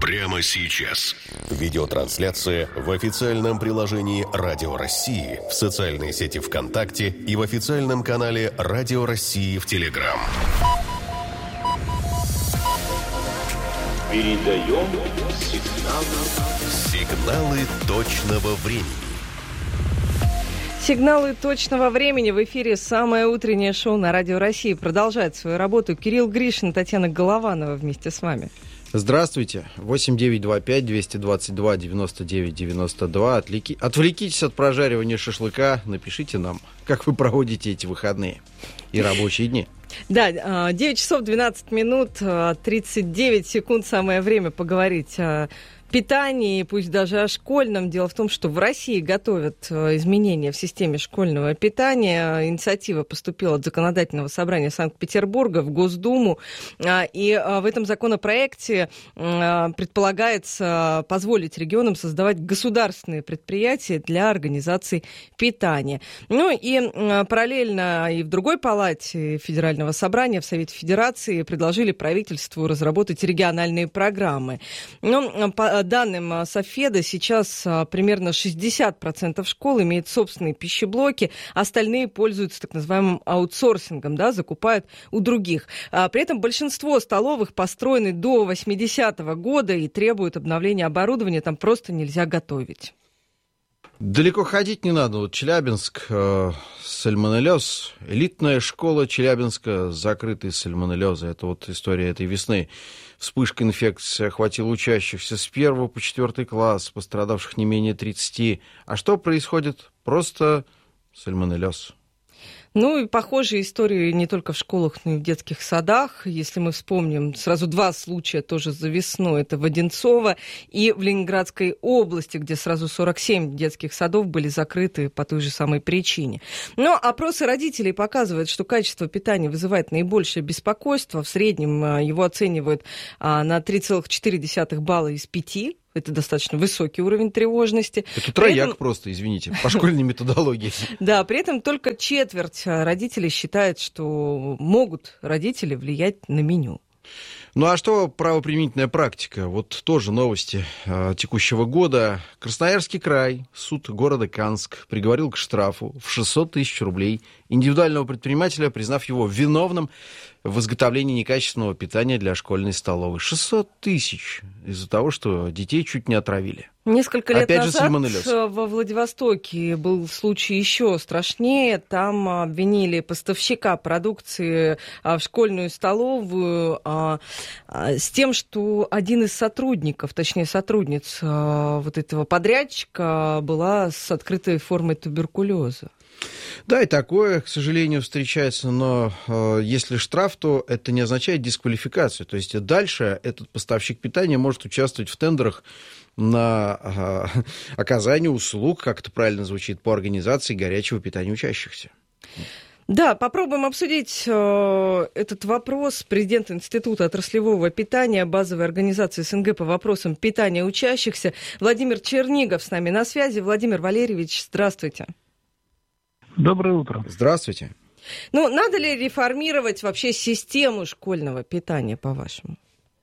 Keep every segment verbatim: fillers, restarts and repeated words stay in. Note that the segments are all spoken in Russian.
прямо сейчас. Видеотрансляция в официальном приложении «Радио России», в социальной сети ВКонтакте и в официальном канале «Радио России» в Телеграм. Передаем сигналы. Сигналы точного времени. Сигналы точного времени. В эфире самое утреннее шоу на Радио России. Продолжает свою работу Кирилл Гришин, Татьяна Голованова вместе с вами. Здравствуйте. восемь девятьсот двадцать пять двести двадцать два девяносто девять девяносто два. Отвлеки... Отвлекитесь от прожаривания шашлыка. Напишите нам, как вы проводите эти выходные и рабочие дни. Да, девять часов двенадцать минут, тридцать девять секунд. Самое время поговорить о питании, пусть даже о школьном. Дело в том, что в России готовят изменения в системе школьного питания. Инициатива поступила от Законодательного собрания Санкт-Петербурга в Госдуму. И в этом законопроекте предполагается позволить регионам создавать государственные предприятия для организации питания. Ну и параллельно и в другой палате Федерального собрания, в Совете Федерации, предложили правительству разработать региональные программы. Но по данным Софеда, сейчас примерно шестьдесят процентов школ имеют собственные пищеблоки, остальные пользуются так называемым аутсорсингом, да, закупают у других. При этом большинство столовых построены до восьмидесятого года и требуют обновления оборудования, там просто нельзя готовить. Далеко ходить не надо. Вот Челябинск, э, сальмонеллез, элитная школа Челябинска, закрытые сальмонеллезы. Это вот история этой весны. Вспышка инфекции охватила учащихся с первого по четвертый класс, пострадавших не менее тридцати. А что происходит? Просто сальмонеллез. Ну и похожие истории не только в школах, но и в детских садах. Если мы вспомним сразу два случая тоже за весну. Это в Одинцово и в Ленинградской области, где сразу сорок семь детских садов были закрыты по той же самой причине. Но опросы родителей показывают, что качество питания вызывает наибольшее беспокойство. В среднем его оценивают на три целых четыре десятых балла из пяти. Это достаточно высокий уровень тревожности. Это трояк этом... просто, извините, по школьной методологии. Да, при этом только четверть родителей считает, что могут родители влиять на меню. Ну а что правоприменительная практика? Вот тоже новости э, текущего года. Красноярский край, суд города Канск приговорил к штрафу в шестьсот тысяч рублей индивидуального предпринимателя, признав его виновным в изготовлении некачественного питания для школьной столовой. шестьсот тысяч из-за того, что детей чуть не отравили. Несколько лет Опять назад во Владивостоке был случай еще страшнее. Там обвинили поставщика продукции в школьную столовую с тем, что один из сотрудников, точнее сотрудниц вот этого подрядчика была с открытой формой туберкулеза. Да, и такое, к сожалению, встречается, но э, если штраф, то это не означает дисквалификацию. То есть дальше этот поставщик питания может участвовать в тендерах на э, оказание услуг, как это правильно звучит, по организации горячего питания учащихся. Да, попробуем обсудить э, этот вопрос. Президент Института отраслевого питания базовой организации СНГ по вопросам питания учащихся Владимир Чернигов с нами на связи. Владимир Валерьевич, здравствуйте. Доброе утро. Здравствуйте. Ну, надо ли реформировать вообще систему школьного питания, по-вашему?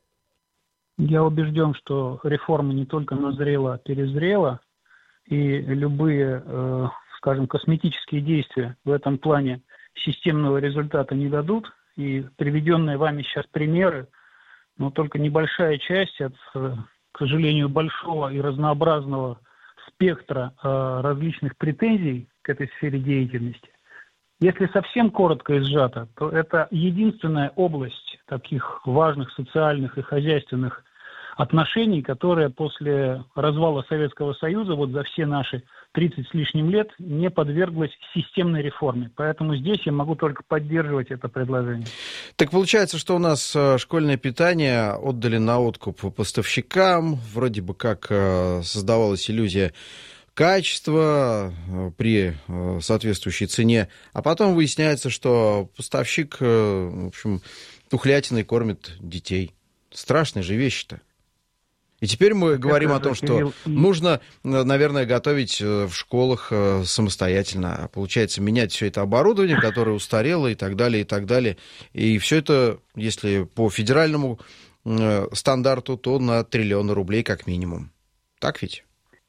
Я убежден, что реформа не только назрела, а перезрела, и любые, э, скажем, косметические действия в этом плане системного результата не дадут. И приведенные вами сейчас примеры, но только небольшая часть от, к сожалению, большого и разнообразного спектра э, различных претензий к этой сфере деятельности. Если совсем коротко и сжато, то это единственная область таких важных социальных и хозяйственных отношений, которая после развала Советского Союза вот за все наши тридцать с лишним лет не подверглась системной реформе. Поэтому здесь я могу только поддерживать это предложение. Так получается, что у нас школьное питание отдали на откуп поставщикам, вроде бы как создавалась иллюзия качества при соответствующей цене, а потом выясняется, что поставщик, в общем, тухлятиной кормит детей. Страшные же вещи-то. И теперь мы так говорим о том, что Кирилл... нужно, наверное, готовить в школах самостоятельно. Получается, менять все это оборудование, которое устарело и так далее, и так далее. И все это, если по федеральному э, стандарту, то на триллионы рублей как минимум. Так ведь?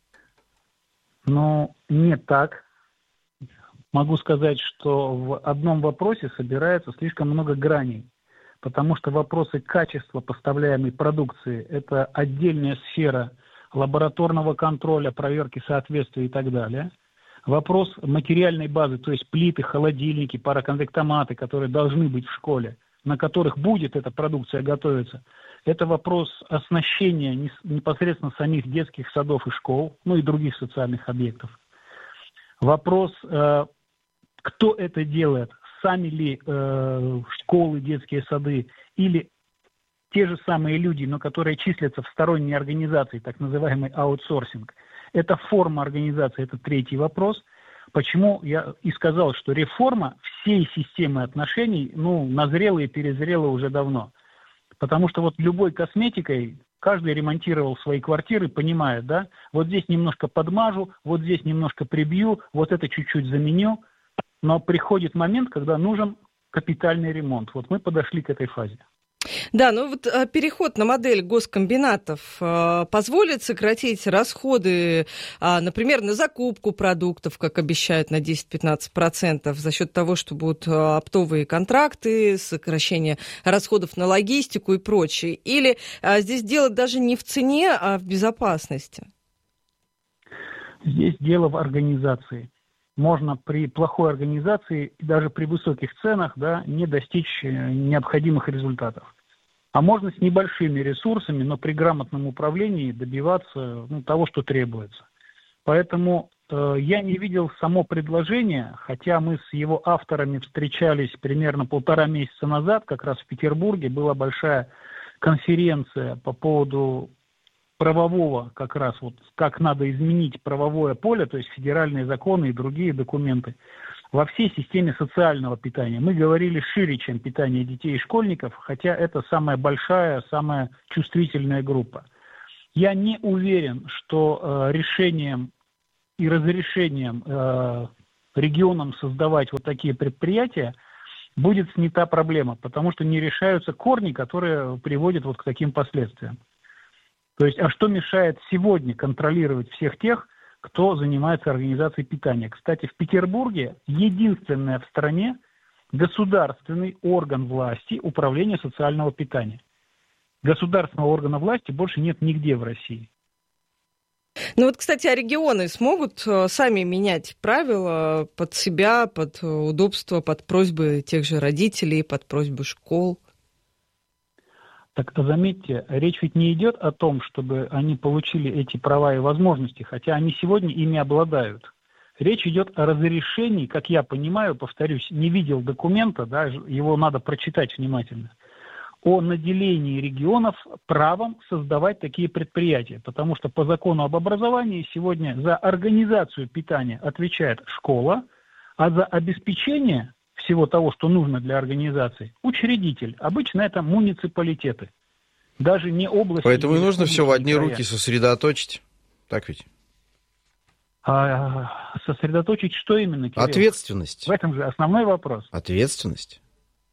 Ну, не так. Могу сказать, что в одном вопросе собирается слишком много граней, потому что вопросы качества поставляемой продукции – это отдельная сфера лабораторного контроля, проверки соответствия и так далее. Вопрос материальной базы, то есть плиты, холодильники, пароконвектоматы, которые должны быть в школе, на которых будет эта продукция готовиться, это вопрос оснащения непосредственно самих детских садов и школ, ну и других социальных объектов. Вопрос, э, кто это делает, сами ли э, школы, детские сады или те же самые люди, но которые числятся в сторонней организации, так называемый аутсорсинг. Это форма организации, это третий вопрос. Почему я и сказал, что реформа всей системы отношений, ну, назрела и перезрела уже давно. Потому что вот любой косметикой каждый ремонтировал свои квартиры, понимает, да, вот здесь немножко подмажу, вот здесь немножко прибью, вот это чуть-чуть заменю. Но приходит момент, когда нужен капитальный ремонт. Вот мы подошли к этой фазе. Да, ну вот переход на модель госкомбинатов позволит сократить расходы, например, на закупку продуктов, как обещают, на десять-пятнадцать процентов за счет того, что будут оптовые контракты, сокращение расходов на логистику и прочее. Или здесь дело даже не в цене, а в безопасности? Здесь дело в организации. Можно при плохой организации, даже при высоких ценах, да, не достичь необходимых результатов. А можно с небольшими ресурсами, но при грамотном управлении добиваться, ну, того, что требуется. Поэтому э, я не видел само предложение, хотя мы с его авторами встречались примерно полтора месяца назад, как раз в Петербурге была большая конференция по поводу правового, как раз вот как надо изменить правовое поле, то есть федеральные законы и другие документы во всей системе социального питания. Мы говорили шире, чем питание детей и школьников, хотя это самая большая, самая чувствительная группа. Я не уверен, что э, решением и разрешением э, регионам создавать вот такие предприятия будет снята проблема, потому что не решаются корни, которые приводят вот к таким последствиям. То есть, а что мешает сегодня контролировать всех тех, кто занимается организацией питания? Кстати, в Петербурге единственное в стране государственный орган власти управления социального питания. Государственного органа власти больше нет нигде в России. Ну вот, кстати, а регионы смогут сами менять правила под себя, под удобство, под просьбы тех же родителей, под просьбы школ? Так заметьте, речь ведь не идет о том, чтобы они получили эти права и возможности, хотя они сегодня ими обладают. Речь идет о разрешении, как я понимаю, повторюсь, не видел документа, да, его надо прочитать внимательно, о наделении регионов правом создавать такие предприятия. Потому что по закону об образовании сегодня за организацию питания отвечает школа, а за обеспечение всего того, что нужно для организации, учредитель. Обычно это муниципалитеты. Даже не области. Поэтому и нужно все в одни края. Руки сосредоточить. Так ведь? А, сосредоточить что именно, Кирилл? Ответственность. В этом же основной вопрос. Ответственность.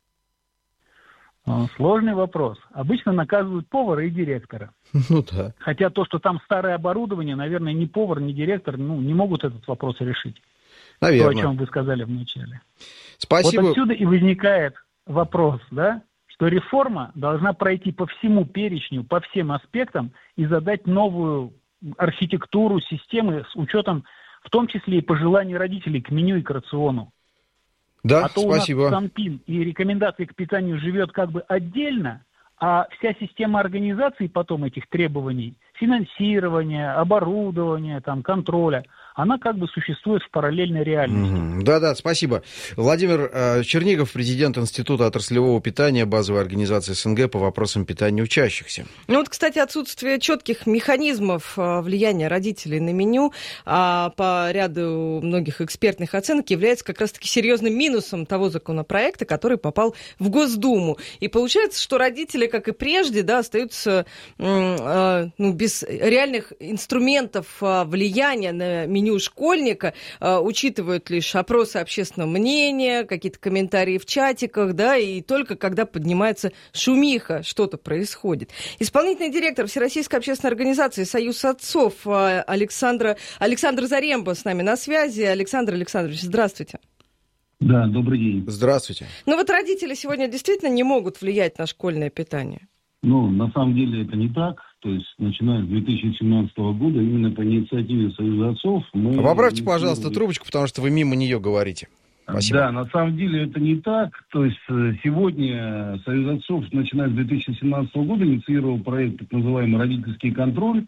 Сложный вопрос. Обычно наказывают повара и директора. Ну да. Хотя то, что там старое оборудование, наверное, ни повар, ни директор ну, не могут этот вопрос решить. Наверное. То, о чем вы сказали в начале. Спасибо. Вот отсюда и возникает вопрос, да, что реформа должна пройти по всему перечню, по всем аспектам и задать новую архитектуру системы с учетом, в том числе и пожеланий родителей к меню и к рациону. Да, а то спасибо. У нас Санпин и рекомендации к питанию живет как бы отдельно, а вся система организации потом этих требований, финансирования, оборудования, там, контроля, она как бы существует в параллельной реальности. Да-да, спасибо. Владимир э, Чернигов, президент Института отраслевого питания базовой организации СНГ по вопросам питания учащихся. Ну вот, кстати, отсутствие четких механизмов влияния родителей на меню а по ряду многих экспертных оценок является как раз-таки серьезным минусом того законопроекта, который попал в Госдуму. И получается, что родители, как и прежде, да, остаются э, ну, без реальных инструментов влияния на меню меню школьника э, учитывают лишь опросы общественного мнения, какие-то комментарии в чатиках, да, и только когда поднимается шумиха, что-то происходит. Исполнительный директор Всероссийской общественной организации «Союз отцов» Александра, Александр Заремба с нами на связи. Александр Александрович, здравствуйте. Да, добрый день. Здравствуйте. Ну вот родители сегодня действительно не могут влиять на школьное питание? Ну, на самом деле это не так. То есть, начиная с две тысячи семнадцатого года, именно по инициативе Союза отцов мы... Поправьте, пожалуйста, трубочку, потому что вы мимо нее говорите. Спасибо. Да, на самом деле это не так. То есть, сегодня Союз отцов, начиная с две тысячи семнадцатого года, инициировал проект, так называемый «Родительский контроль»,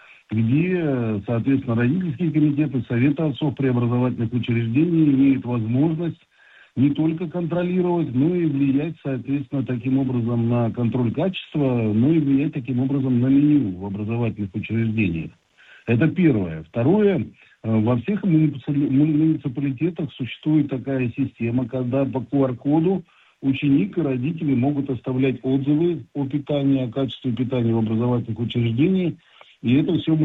где, соответственно, родительские комитеты, советы отцов при образовательных учреждениях имеют возможность не только контролировать, но и влиять, соответственно, таким образом на контроль качества, но и влиять таким образом на меню в образовательных учреждениях. Это первое. Второе. Во всех муниципалитетах существует такая система, когда по ку ар коду ученик и родители могут оставлять отзывы о питании, о качестве питания в образовательных учреждениях. И это все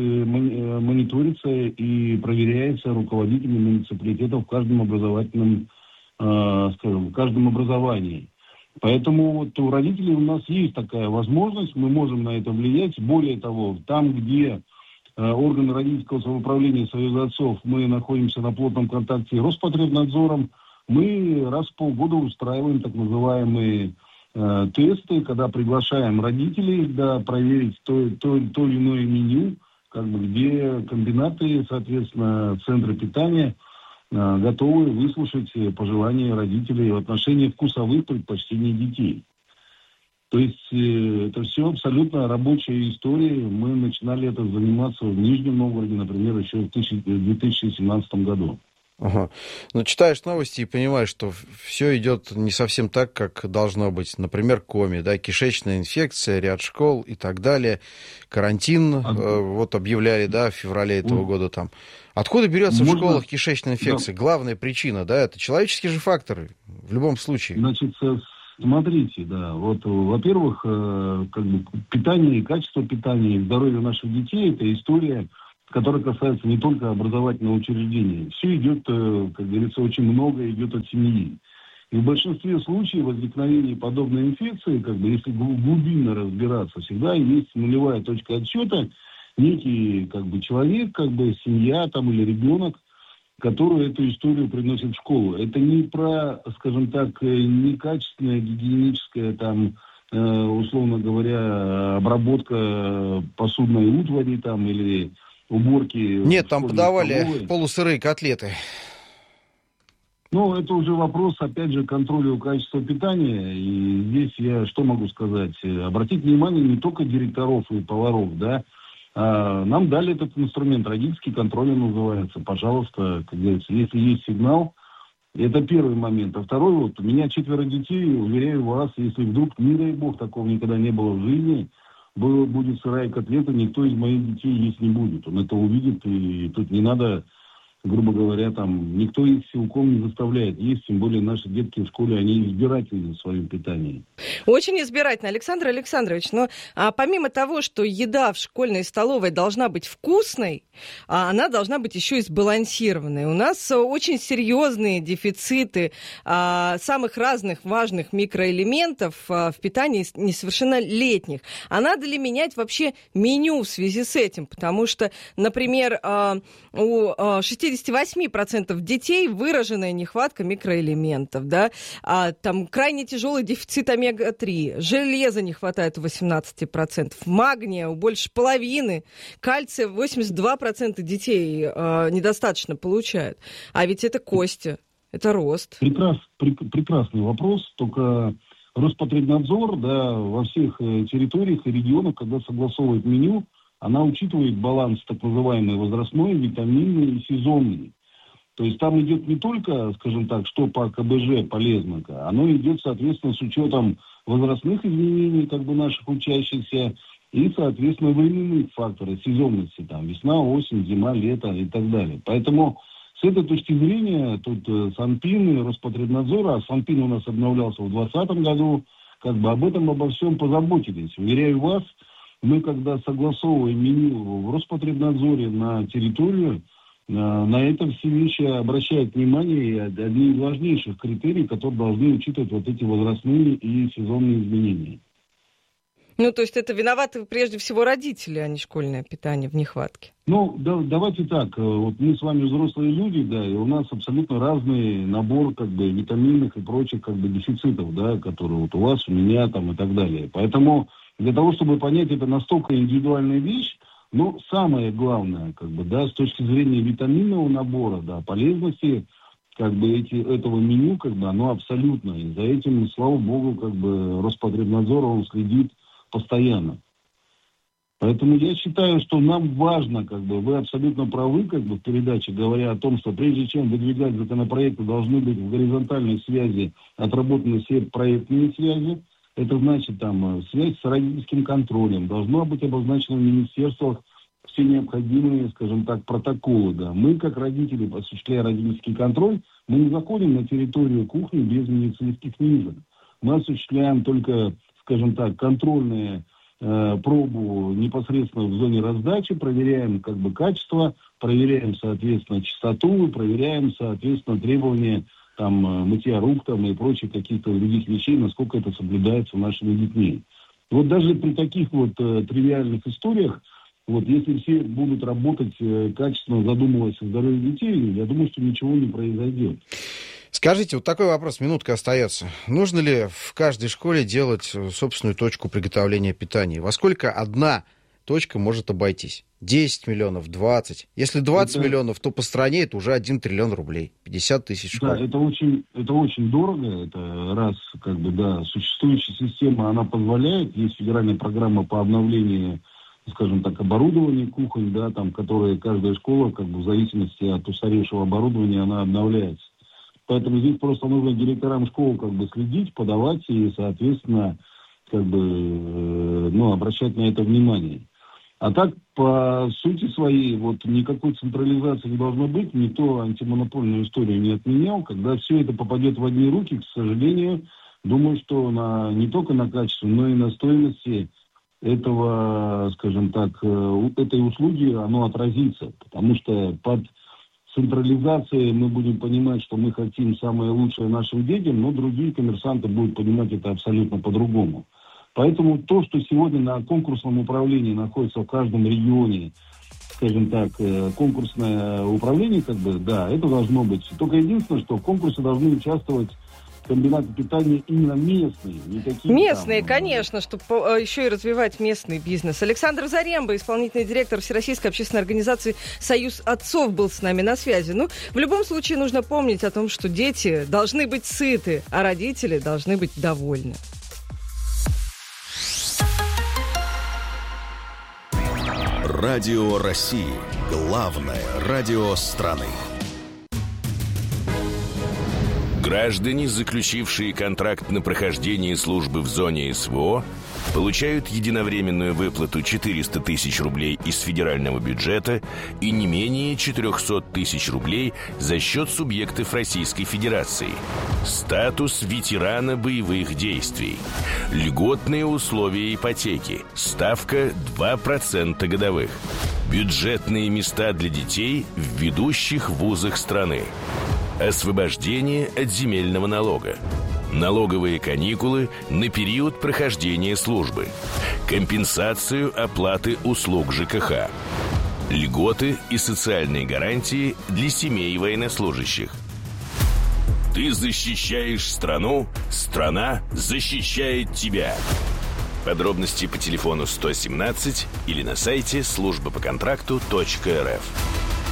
мониторится и проверяется руководителями муниципалитетов в каждом образовательном, э, скажем, в каждом образовании. Поэтому вот у родителей у нас есть такая возможность, мы можем на это влиять. Более того, там, где э, органы родительского самоуправления Союза отцов, мы находимся на плотном контакте с Роспотребнадзором, мы раз в полгода устраиваем так называемые тесты, когда приглашаем родителей, да, проверить то, то, то или иное меню, как бы, где комбинаты, соответственно, центры питания э, готовы выслушать пожелания родителей в отношении вкусовых предпочтений детей. То есть э, это все абсолютно рабочая история. Мы начинали это заниматься в Нижнем Новгороде, например, еще в две тысячи семнадцатом году. Ага. Ну, читаешь новости и понимаешь, что все идет не совсем так, как должно быть. Например, коми, да, кишечная инфекция, ряд школ и так далее. Карантин, а, э, вот объявляли, да, в феврале этого вот. года там. Откуда берется Можно... в школах кишечная инфекция? Да. Главная причина, да, это человеческие же факторы в любом случае. Значит, смотрите, да, вот, во-первых, э, как бы питание, качество питания и здоровье наших детей – это история, которая касается не только образовательного учреждения. Все идет, как говорится, очень много идет от семьи. И в большинстве случаев возникновения подобной инфекции, как бы, если глубинно разбираться, всегда есть нулевая точка отсчета, некий, как бы, человек, как бы, семья там, или ребенок, который эту историю приносит в школу. Это не про, скажем так, некачественное гигиеническое, там, условно говоря, обработка посудной утвари там, или уборки. Нет, там подавали столовой. Полусырые котлеты. Ну, это уже вопрос, опять же, контроля качества питания. И здесь я что могу сказать? Обратить внимание не только директоров и поваров, да. А нам дали этот инструмент, родительский контроль он называется. Пожалуйста, как говорится, если есть сигнал, это первый момент. А второй, вот, у меня четверо детей, уверяю вас, если вдруг, не дай бог, такого никогда не было в жизни, Было, будет сырая котлета, никто из моих детей есть не будет. Он это увидит, и тут не надо, грубо говоря, там, никто их силком не заставляет есть, тем более наши детки в школе, они избирательны в своем питании. Очень избирательно, Александр Александрович. Но а, помимо того, что еда в школьной столовой должна быть вкусной, а, она должна быть еще и сбалансированной. У нас очень серьезные дефициты а, самых разных важных микроэлементов а, в питании несовершеннолетних. А надо ли менять вообще меню в связи с этим? Потому что, например, а, у а, шестьдесят восемь процентов детей выраженная нехватка микроэлементов, да, а, там крайне тяжелый дефицит омега три, железа не хватает у восемнадцати процентов, магния у больше половины, кальция восемьдесят два процента детей э, недостаточно получают. А ведь это кости, это рост. Прекрас, прек, прекрасный вопрос, только Роспотребнадзор, да, во всех э, территориях и регионах, когда согласовывает меню, она учитывает баланс так называемый возрастной, витаминный и сезонный. То есть там идет не только, скажем так, что по ка бэ жэ полезно, оно идет, соответственно, с учетом возрастных изменений как бы наших учащихся и, соответственно, временных факторов, сезонности, там, весна, осень, зима, лето и так далее. Поэтому с этой точки зрения тут Санпин и Роспотребнадзор, а Санпин у нас обновлялся в двадцатом году, как бы об этом, обо всем позаботились. Уверяю вас, мы когда согласовываем меню в Роспотребнадзоре на территорию, на это все вещи обращают внимание, и одни из важнейших критерий, которые должны учитывать вот эти возрастные и сезонные изменения. Ну, то есть это виноваты прежде всего родители, а не школьное питание в нехватке? Ну, да, давайте так. Вот мы с вами взрослые люди, да, и у нас абсолютно разный набор как бы витаминных и прочих как бы дефицитов, да, которые вот у вас, у меня там и так далее. Поэтому для того, чтобы понять, это настолько индивидуальная вещь, ну, самое главное, как бы, да, с точки зрения витаминного набора, да, полезности, как бы эти, этого меню, как бы, оно абсолютно. И за этим, слава богу, как бы Роспотребнадзор, он следит постоянно. Поэтому я считаю, что нам важно, как бы, вы абсолютно правы, как бы, в передаче, говоря о том, что прежде чем выдвигать законопроекты, должны быть в горизонтальной связи отработаны все проектные связи. Это значит, там, связь с родительским контролем. Должно быть обозначено в министерствах все необходимые, скажем так, протоколы, да. Мы, как родители, осуществляя родительский контроль, мы не заходим на территорию кухни без медицинских книжек. Мы осуществляем только, скажем так, контрольные э, пробу непосредственно в зоне раздачи, проверяем как бы качество, проверяем, соответственно, чистоту, проверяем, соответственно, требования там мытья рук там, и прочих каких-то других вещей, насколько это соблюдается нашими детьми. Вот даже при таких вот э, тривиальных историях, вот если все будут работать э, качественно, задумываясь о здоровье детей, я думаю, что ничего не произойдет. Скажите, вот такой вопрос, минутка остается. Нужно ли в каждой школе делать собственную точку приготовления питания? Во сколько одна точка может обойтись? десять миллионов, двадцать. Если двадцать это... миллионов, то по стране это уже один триллион рублей. пятьдесят тысяч школ. Да, это очень, это очень дорого. Это раз, как бы, да, существующая система, она позволяет. Есть федеральная программа по обновлению, скажем так, оборудования кухонь, да, там, которые каждая школа, как бы, в зависимости от устаревшего оборудования, она обновляется. Поэтому здесь просто нужно директорам школ, как бы, следить, подавать и, соответственно, как бы, э, ну, обращать на это внимание. А так, по сути своей, вот никакой централизации не должно быть, никто антимонопольную историю не отменял. Когда все это попадет в одни руки, к сожалению, думаю, что на, не только на качестве, но и на стоимости этого, скажем так, этой услуги оно отразится. Потому что под централизацией мы будем понимать, что мы хотим самое лучшее нашим детям, но другие коммерсанты будут понимать это абсолютно по-другому. Поэтому то, что сегодня на конкурсном управлении находится в каждом регионе, скажем так, конкурсное управление, как бы, да, это должно быть. Только единственное, что в конкурсе должны участвовать комбинаты питания именно местные. Не такие местные, там, конечно, чтобы еще и развивать местный бизнес. Александр Заремба, исполнительный директор Всероссийской общественной организации «Союз отцов», был с нами на связи. Ну, в любом случае нужно помнить о том, что дети должны быть сыты, а родители должны быть довольны. Радио России. Главное радио страны. Граждане, заключившие контракт на прохождение службы в зоне СВО, получают единовременную выплату четыреста тысяч рублей из федерального бюджета и не менее четыреста тысяч рублей за счет субъектов Российской Федерации. Статус ветерана боевых действий. Льготные условия ипотеки. Ставка два процента годовых. Бюджетные места для детей в ведущих вузах страны. Освобождение от земельного налога. Налоговые каникулы на период прохождения службы. Компенсацию оплаты услуг ЖКХ. Льготы и социальные гарантии для семей военнослужащих. Ты защищаешь страну, страна защищает тебя. Подробности по телефону сто семнадцать или на сайте служба по контракту точка эр эф.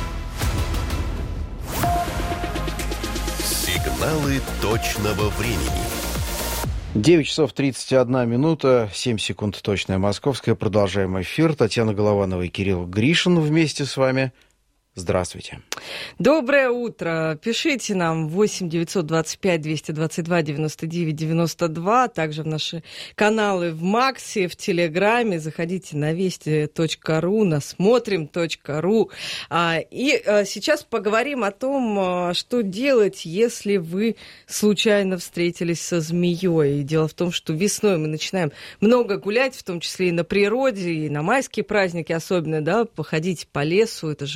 Сигналы точного времени. девять часов тридцать одна минута, семь секунд точное московское. Продолжаем эфир. Татьяна Голованова и Кирилл Гришин вместе с вами. Здравствуйте. Доброе утро. Пишите нам восемь девятьсот двадцать пять двести двадцать два девяносто девять девяносто два, также в наши каналы в Максе, в Телеграме. Заходите на вести точка ру, на смотрим точка ру. И сейчас поговорим о том, что делать, если вы случайно встретились со змеей. Дело в том, что весной мы начинаем много гулять, в том числе и на природе, и на майские праздники особенно, да, походить по лесу. Это же очень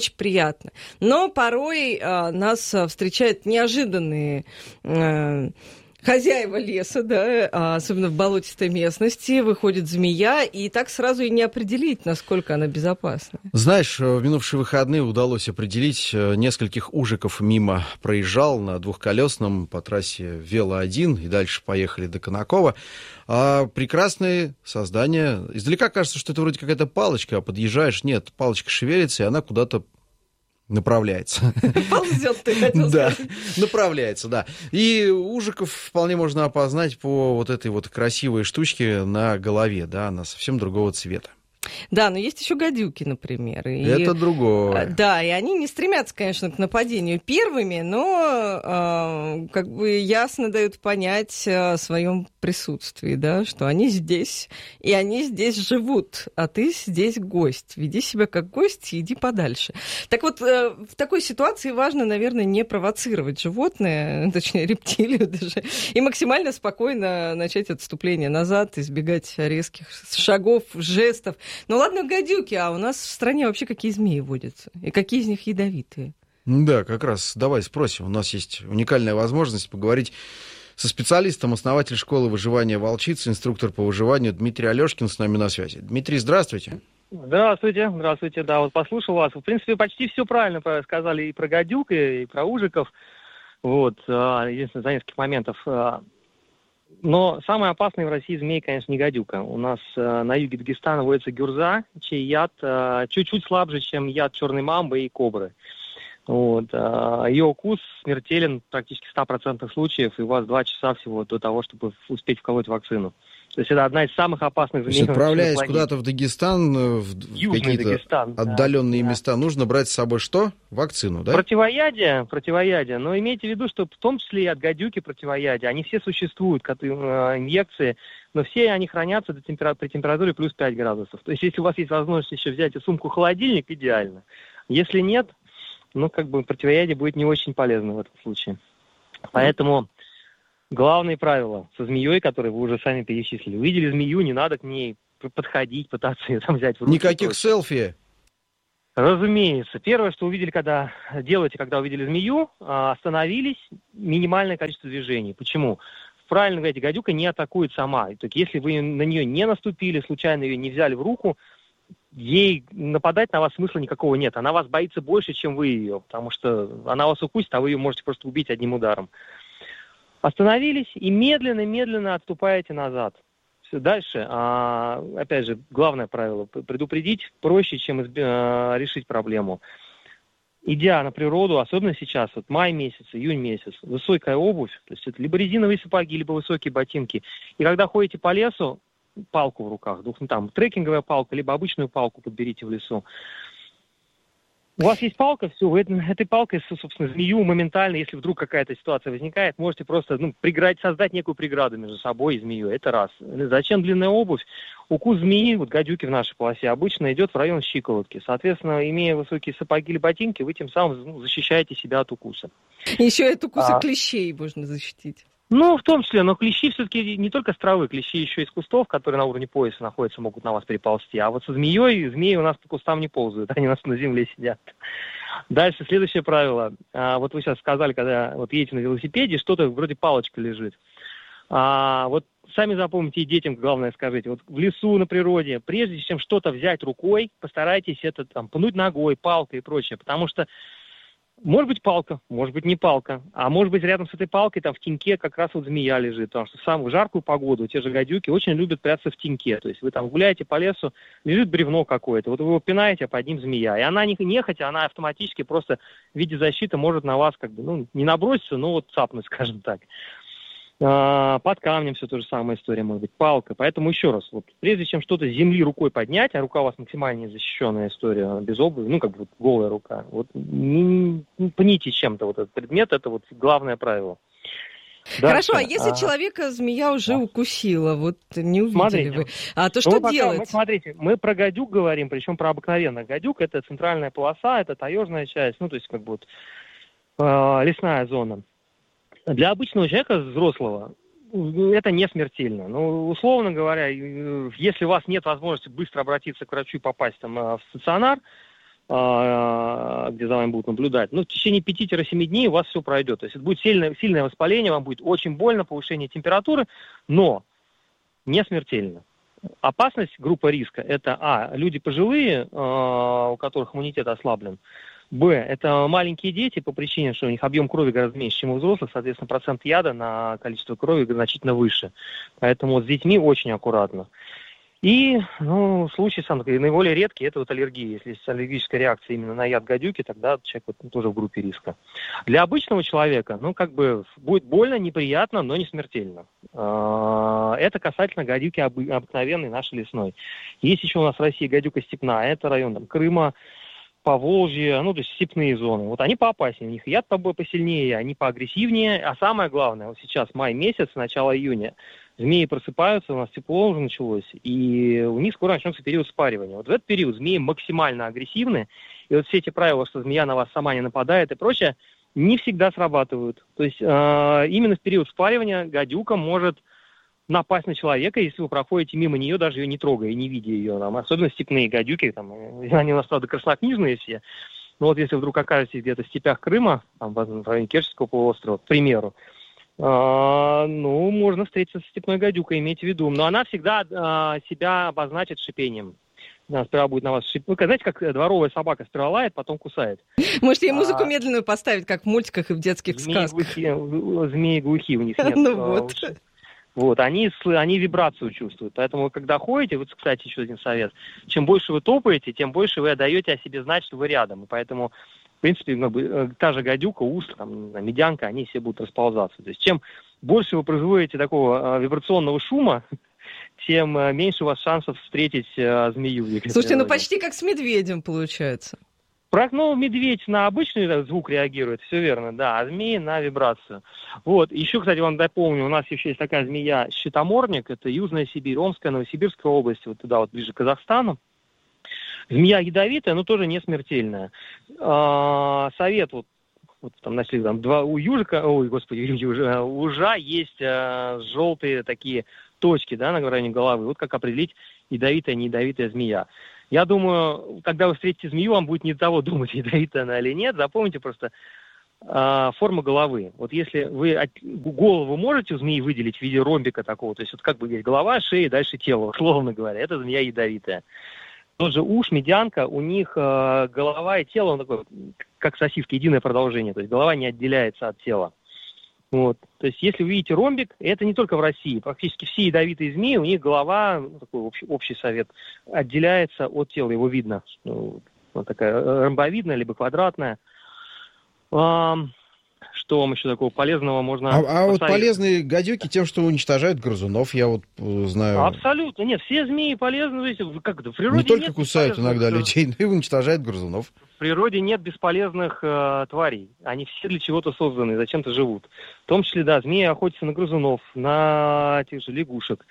очень приятно. Но порой э, нас встречают неожиданные э, хозяева леса, да, особенно в болотистой местности, выходит змея, и так сразу и не определить, насколько она безопасна. Знаешь, в минувшие выходные удалось определить, нескольких ужиков мимо проезжал на двухколесном по трассе Вело один, и дальше поехали до Конакова. А прекрасные создания. Издалека кажется, что это вроде какая-то палочка, а подъезжаешь, нет, палочка шевелится, и она куда-то направляется. Ползет, ты хотел да, сказать. направляется, да. И ужиков вполне можно опознать по вот этой вот красивой штучке на голове, да, она совсем другого цвета. Да, но есть еще гадюки, например. И, это другое. Да, и они не стремятся, конечно, к нападению первыми, но э, как бы ясно дают понять о своем присутствии, да, что они здесь, и они здесь живут, а ты здесь гость. Веди себя как гость и иди подальше. Так вот, э, в такой ситуации важно, наверное, не провоцировать животное, точнее, рептилию даже, и максимально спокойно начать отступление назад, избегать резких шагов, жестов. Ну ладно, гадюки, а у нас в стране вообще какие змеи водятся? И какие из них ядовитые? Да, как раз давай спросим. У нас есть уникальная возможность поговорить со специалистом, основатель школы выживания «Волчица», инструктор по выживанию Дмитрий Алешкин с нами на связи. Дмитрий, здравствуйте. Здравствуйте, здравствуйте. Да, вот послушал вас. В принципе, почти все правильно сказали и про гадюк, и про ужиков. Вот, единственное, за несколько моментов. Но самый опасный в России змей, конечно, не гадюка. У нас э, на юге Дагестана водится гюрза, чей яд э, чуть-чуть слабже, чем яд черной мамбы и кобры. Вот, э, ее укус смертелен практически в ста процентах случаев, и у вас два часа всего до того, чтобы успеть вколоть вакцину. То есть это одна из самых опасных змей. То есть, отправляясь куда-то в Дагестан, в, в какие-то Дагестан, отдаленные да, места, да. нужно брать с собой что? Вакцину, да? Противоядие, противоядие. Но имейте в виду, что в том числе и от гадюки противоядие. Они все существуют, как инъекции, но все они хранятся до темпера... при температуре плюс пять градусов. То есть если у вас есть возможность еще взять и сумку-холодильник, идеально. Если нет, ну как бы противоядие будет не очень полезно в этом случае. Поэтому... Главное правило со змеей, которую вы уже сами перечислили. Увидели змею, не надо к ней подходить, пытаться ее там взять в руки. Никаких просто. Селфи? Разумеется. Первое, что увидели, когда делаете, когда увидели змею, остановились, минимальное количество движений. Почему? Правильно говорите, гадюка не атакует сама. То есть, если вы на нее не наступили, случайно ее не взяли в руку, ей нападать на вас смысла никакого нет. Она вас боится больше, чем вы ее, потому что она вас укусит, а вы ее можете просто убить одним ударом. Остановились и медленно-медленно отступаете назад. Все дальше. А, опять же, главное правило. Предупредить проще, чем изби- а, решить проблему. Идя на природу, особенно сейчас, вот май месяц, июнь месяц, высокая обувь, то есть это либо резиновые сапоги, либо высокие ботинки. И когда ходите по лесу, палку в руках, ну, там, трекинговая палка, либо обычную палку подберите в лесу. У вас есть палка, все, вы этой палкой, собственно, змею моментально, если вдруг какая-то ситуация возникает, можете просто ну, преград, создать некую преграду между собой и змеей. Это раз. Зачем длинная обувь? Укус змеи, вот гадюки в нашей полосе, обычно идет в район щиколотки. Соответственно, имея высокие сапоги или ботинки, вы тем самым ну, защищаете себя от укуса. Еще и от укуса а... клещей можно защитить. Ну, в том числе, но клещи все-таки не только с травы, клещи еще из кустов, которые на уровне пояса находятся, могут на вас переползти. А вот со змеей, змеи у нас по кустам не ползают, они у нас на земле сидят. Дальше, следующее правило. А, вот вы сейчас сказали, когда вот едете на велосипеде, что-то вроде палочка лежит. А, вот сами запомните и детям, главное, скажите, вот в лесу, на природе, прежде чем что-то взять рукой, постарайтесь это там пнуть ногой, палкой и прочее, потому что может быть палка, может быть не палка, а может быть рядом с этой палкой там в теньке как раз вот змея лежит, потому что в самую жаркую погоду те же гадюки очень любят прятаться в теньке, то есть вы там гуляете по лесу, лежит бревно какое-то, вот вы его пинаете, а под ним змея, и она не, нехотя, она автоматически просто в виде защиты может на вас как бы, ну, не наброситься, но вот цапнуть, скажем так. Под камнем все то же самая история может быть, палка. Поэтому еще раз, вот, прежде чем что-то с земли рукой поднять, а рука у вас максимально незащищенная история, без обуви, ну как бы вот, голая рука, вот не, не пните чем-то вот этот предмет, это вот главное правило. Дальше. Хорошо, а если а... человека змея уже да. укусила, вот не увидели смотрите, вы, а то ну, что пока, делать? Мы, смотрите, мы про гадюк говорим, причем про обыкновенных гадюк, это центральная полоса, это таежная часть, ну то есть как бы вот э, лесная зона. Для обычного человека, взрослого, это не смертельно. Ну, условно говоря, если у вас нет возможности быстро обратиться к врачу и попасть там в стационар, где за вами будут наблюдать. Но в течение пяти-семи дней у вас все пройдет. То есть это будет сильное, сильное воспаление, вам будет очень больно, повышение температуры, но не смертельно. Опасность, группа риска, это, а, люди пожилые, у которых иммунитет ослаблен, б, это маленькие дети по причине, что у них объем крови гораздо меньше, чем у взрослых, соответственно, процент яда на количество крови значительно выше. Поэтому вот с детьми очень аккуратно. И, ну, случай сам наиболее редкий, это вот аллергия. Если есть аллергическая реакция именно на яд гадюки, тогда человек вот тоже в группе риска. Для обычного человека, ну, как бы, будет больно, неприятно, но не смертельно. Это касательно гадюки обыкновенной нашей лесной. Есть еще у нас в России гадюка степная, это район там, Крыма, Поволжье, ну, то есть степные зоны. Вот они поопаснее, у них яд посильнее, они поагрессивнее. А самое главное, вот сейчас май месяц, начало июня, змеи просыпаются, у нас тепло уже началось, и у них скоро начнется период спаривания. Вот в этот период змеи максимально агрессивны, и вот все эти правила, что змея на вас сама не нападает и прочее, не всегда срабатывают. То есть э, именно в период спаривания гадюка может напасть на человека, если вы проходите мимо нее, даже ее не трогая и не видя ее. Там, особенно степные гадюки, там, они у нас, правда, краснокнижные все, но вот если вдруг окажетесь где-то в степях Крыма, там, в районе Керченского полуострова, к примеру, А, ну, можно встретиться с степной гадюкой, имейте в виду. Но она всегда а, себя обозначит шипением. Она сперва будет на вас шипеть. Вы знаете, как дворовая собака сперва лает, потом кусает. Может, ей музыку а, медленную поставить, как в мультиках и в детских змеи сказках? Глухи, змеи глухи, у них нет. Ну вот. Вот, они, они вибрацию чувствуют. Поэтому, когда ходите, вот, кстати, еще один совет, чем больше вы топаете, тем больше вы даете о себе знать, что вы рядом. И поэтому, в принципе, как бы, та же гадюка, уст, там, медянка, они все будут расползаться. То есть, чем больше вы производите такого э, вибрационного шума, тем э, меньше у вас шансов встретить э, змею. Слушайте, ну почти как с медведем получается. Ну, медведь на обычный звук реагирует, все верно, да, а змеи на вибрацию. Вот, еще, кстати, вам дополню, у нас еще есть такая змея щитоморник, это Южная Сибирь, Омская, Новосибирская область, вот туда вот ближе к Казахстану. Змея ядовитая, но тоже не смертельная. А, совет, вот, вот там нашли, там, два, у южика, ой, господи, южа, у ужа есть а, желтые такие точки, да, на районе головы, вот как определить ядовитая, не ядовитая змея. Я думаю, когда вы встретите змею, вам будет не до того думать, ядовитая она или нет. Запомните просто э, форму головы. Вот если вы от, голову можете у змеи выделить в виде ромбика такого, то есть вот как бы есть голова, шея, дальше тело, условно говоря, это змея ядовитая. Тот же уж, медянка, у них э, голова и тело, он такой, как сосиска, единое продолжение, то есть голова не отделяется от тела. Вот. То есть, если вы видите ромбик, это не только в России, практически все ядовитые змеи, у них голова, ну, такой общий, общий совет, отделяется от тела, его видно. Ну, вот такая ромбовидная, либо квадратная. А, что вам еще такого полезного можно... А, а вот полезные гадюки тем, что уничтожают грызунов, я вот знаю... Абсолютно, нет, все змеи полезны, как это, в природе не только нет кусают иногда людей, но и уничтожают грызунов. В природе нет бесполезных э, тварей. Они все для чего-то созданы, зачем-то живут. В том числе, да, змеи охотятся на грызунов, на тех же лягушек.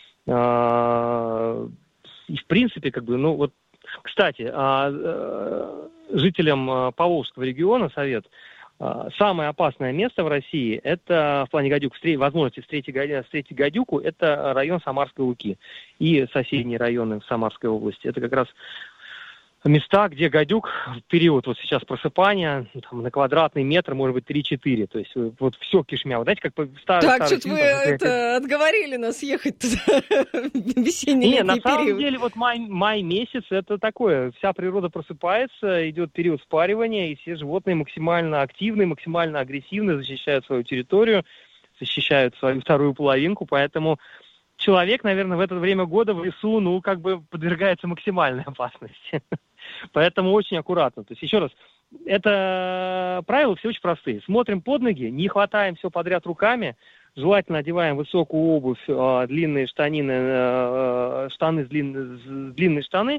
Э, и, в принципе, как бы, ну, вот, кстати, э, э, жителям э, Поволжского региона совет. Э, самое опасное место в России, это в плане гадюк, встр- возможности встретить, встретить гадюку, это район Самарской Луки и соседние районы в Самарской области. Это как раз места, где гадюк в период вот сейчас просыпания там, на квадратный метр может быть три-четыре. То есть вот все кишмя. Вот знаете, как по старый, Так, старый что-то фильм, вы там, это, как... отговорили нас ехать туда в весенний-летний Не, на период. самом деле вот май, май месяц это такое. Вся природа просыпается, идет период спаривания, и все животные максимально активны, максимально агрессивны, защищают свою территорию, защищают свою вторую половинку, поэтому... Человек, наверное, в это время года в лесу, ну, как бы подвергается максимальной опасности. Поэтому очень аккуратно. То есть, еще раз, это правила все очень простые. Смотрим под ноги, не хватаем все подряд руками, желательно одеваем высокую обувь, длинные штанины, штаны, длинные штаны,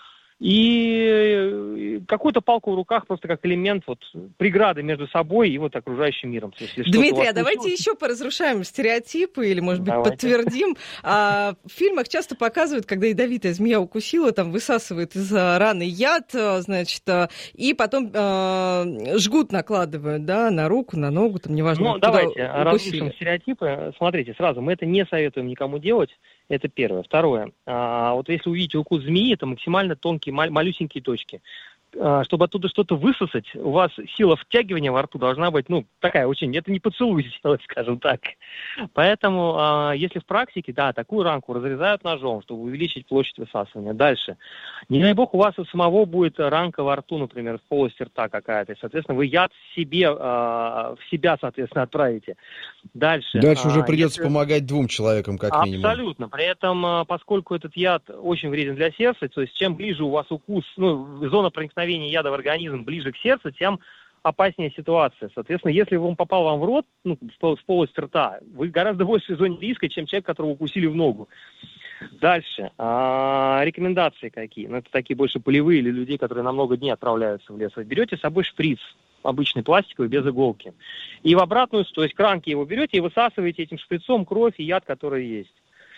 и какую-то палку в руках просто как элемент вот, преграды между собой и вот окружающим миром. Если Дмитрий, а давайте случилось... еще поразрушаем стереотипы или, может быть, давайте. подтвердим. А, в фильмах часто показывают, когда ядовитая змея укусила, там высасывает из раны яд, значит, и потом а, жгут накладывают, да, на руку, на ногу, там неважно. Ну, давайте разрушим стереотипы. Смотрите, сразу, мы это не советуем никому делать. Это первое. Второе. А, вот если увидите укус змеи, это максимально тонкие, мал- малюсенькие точки. чтобы оттуда что-то высосать, у вас сила втягивания во рту должна быть, ну, такая очень, это не поцелуй сделать, скажем так. Поэтому, если в практике, да, такую ранку разрезают ножом, чтобы увеличить площадь высасывания. Дальше. Не дай бог, у вас у самого будет ранка во рту, например, в полости рта какая-то, и, соответственно, вы яд себе, в себя, соответственно, отправите. Дальше. Дальше уже придется если... помогать двум человекам, как минимум. Абсолютно. При этом, поскольку этот яд очень вреден для сердца, то есть чем ближе у вас укус, ну, зона проникновения яда в организм ближе к сердцу, тем опаснее ситуация. Соответственно, если он попал вам в рот, ну, в полость рта, вы гораздо больше в зоне риска, чем человек, которого укусили в ногу. Дальше. А, рекомендации какие? Ну, это такие больше полевые или людей, которые на много дней отправляются в лес. Вы берете с собой шприц, обычный пластиковый, без иголки. И в обратную, то есть к ранке его берете и высасываете этим шприцом кровь и яд, который есть.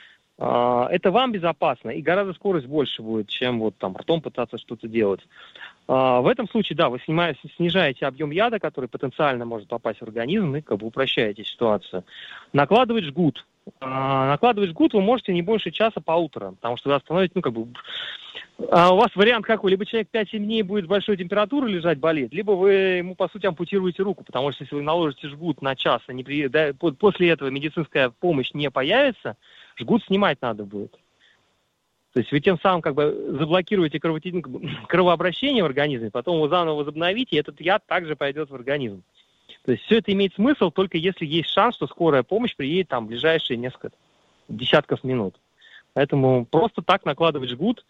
Это вам безопасно, и гораздо скорость больше будет, чем вот там ртом пытаться что-то делать. В этом случае, да, вы снимаете, снижаете объем яда, который потенциально может попасть в организм, и как бы упрощаете ситуацию. Накладывать жгут. Накладывать жгут вы можете не больше часа-полутора, потому что вы остановите, ну, как бы... А у вас вариант какой? Либо человек пять-семь дней будет с большой температурой лежать, болеть, либо вы ему, по сути, ампутируете руку, потому что если вы наложите жгут на час, а не при... да, после этого медицинская помощь не появится, жгут снимать надо будет. То есть вы тем самым как бы заблокируете кровообращение в организме, потом его заново возобновите, и этот яд также пойдет в организм. То есть все это имеет смысл только если есть шанс, что скорая помощь приедет там в ближайшие несколько десятков минут. Поэтому просто так накладывать жгут.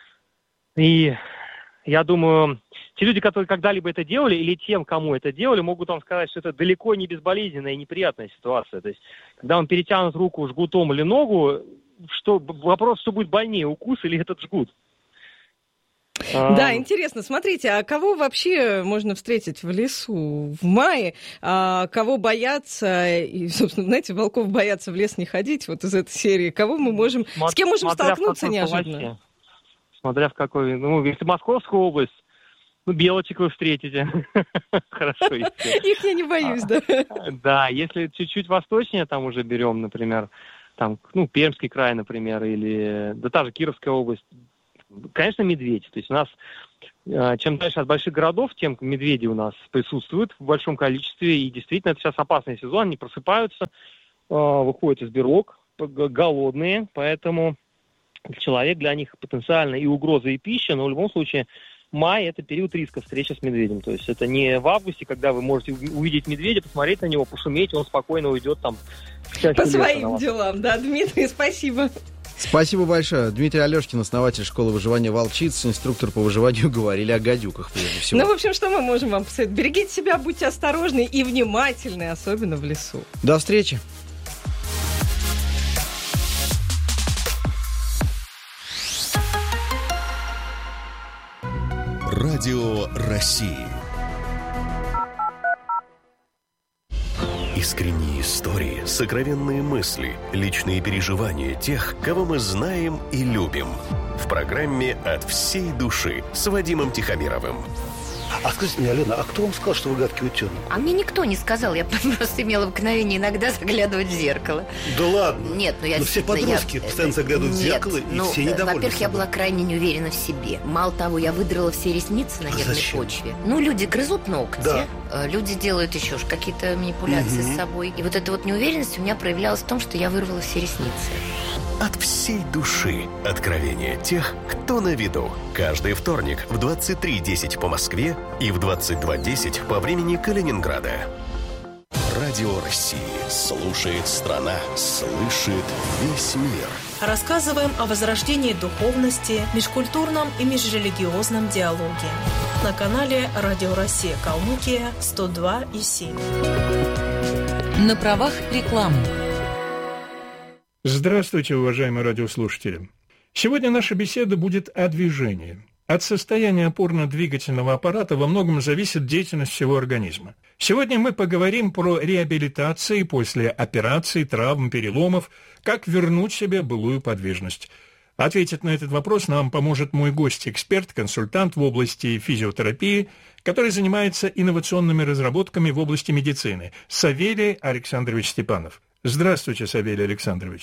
И я думаю, те люди, которые когда-либо это делали, или тем, кому это делали, могут вам сказать, что это далеко не безболезненная и неприятная ситуация. То есть, когда вам перетянут руку жгутом или ногу, что, вопрос, что будет больнее, укус или этот жгут. Да, интересно. Смотрите, а кого вообще можно встретить в лесу в мае? А кого бояться? И, собственно, знаете, волков боятся в лес не ходить, вот из этой серии. Кого мы можем... Смотр, с кем можем столкнуться неожиданно? Полосе. Смотря в какой... Ну, если Московская область, ну, белочек вы встретите. Хорошо. Их я не боюсь, да. Да, если чуть-чуть восточнее там уже берем, например, там, ну, Пермский край, например, или... Да та же Кировская область. Конечно, медведь. То есть у нас, чем дальше от больших городов, тем медведи у нас присутствуют в большом количестве. И действительно, это сейчас опасный сезон. Они просыпаются, выходят из берлог, голодные. Поэтому человек для них потенциально и угроза, и пища. Но в любом случае май – это период риска встречи с медведем. То есть это не в августе, когда вы можете увидеть медведя, посмотреть на него, пошуметь, и он спокойно уйдет там. По своим делам, да, Дмитрий, спасибо. Спасибо большое. Дмитрий Алешкин, основатель школы выживания «Волчица», инструктор по выживанию, говорили о гадюках, прежде всего. Ну, в общем, что мы можем вам посоветовать? Берегите себя, будьте осторожны и внимательны, особенно в лесу. До встречи. Радио России. Искренние истории, сокровенные мысли, личные переживания тех, кого мы знаем и любим. В программе «От всей души» с Вадимом Тихомировым. А скажите мне, Алена, а кто вам сказал, что вы гадкий утенок? А мне никто не сказал, я просто имела обыкновение иногда заглядывать в зеркало. Да ладно? Нет, ну я... Но все подростки я... постоянно заглядывают Нет, в зеркало, и ну, все недовольны. Во-первых, я была крайне не уверена в себе. Мало того, я выдрала все ресницы на нервной Зачем? почве. Ну, люди грызут ногти, да. Люди делают еще какие-то манипуляции угу. с собой. И вот эта вот неуверенность у меня проявлялась в том, что я вырвала все ресницы. От всей души. Откровения тех, кто на виду. Каждый вторник в двадцать три десять по Москве и в двадцать два десять по времени Калининграда. Радио России. Слушает страна. Слышит весь мир. Рассказываем о возрождении духовности, межкультурном и межрелигиозном диалоге. На канале Радио Россия Калмыкия сто два и семь. На правах рекламы. Здравствуйте, уважаемые радиослушатели. Сегодня наша беседа будет о движении. От состояния опорно-двигательного аппарата во многом зависит деятельность всего организма. Сегодня мы поговорим про реабилитацию после операций, травм, переломов, как вернуть себе былую подвижность. Ответить на этот вопрос нам поможет мой гость-эксперт, консультант в области физиотерапии, который занимается инновационными разработками в области медицины, Савелий Александрович Степанов. Здравствуйте, Савелий Александрович.